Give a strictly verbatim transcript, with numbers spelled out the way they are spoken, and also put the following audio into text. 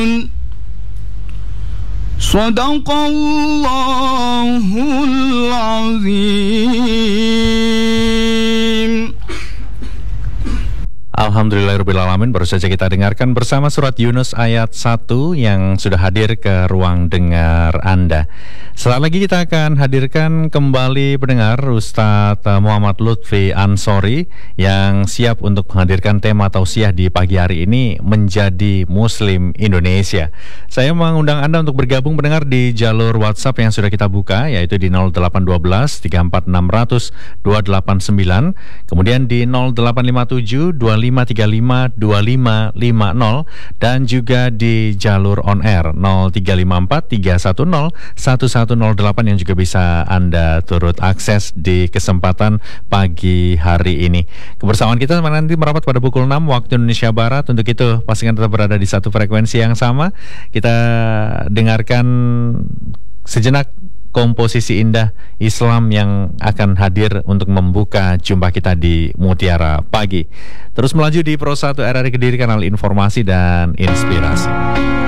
Shadaqallahul azim. Alhamdulillahirrabbilalamin. Baru saja kita dengarkan bersama surat Yunus ayat satu yang sudah hadir ke ruang dengar Anda. Setelah lagi kita akan hadirkan kembali pendengar Ustadz Muhammad Lutfi Ansori yang siap untuk menghadirkan tema tausiah di pagi hari ini, menjadi Muslim Indonesia. Saya mengundang Anda untuk bergabung pendengar di jalur WhatsApp yang sudah kita buka, yaitu di nol delapan satu dua tiga empat enam nol nol dua delapan sembilan, kemudian di nol delapan lima tujuh dua lima tiga lima dua lima lima nol, dan juga di jalur on air nol tiga lima empat tiga satu nol satu satu nol delapan yang juga bisa Anda turut akses di kesempatan pagi hari ini. Kebersamaan kita nanti merapat pada pukul enam waktu Indonesia Barat. Untuk itu pastikan tetap berada di satu frekuensi yang sama. Kita dengarkan sejenak komposisi indah Islam yang akan hadir untuk membuka jumpa kita di Mutiara Pagi. Terus melaju di Pro satu R R I Kediri, kanal informasi dan inspirasi.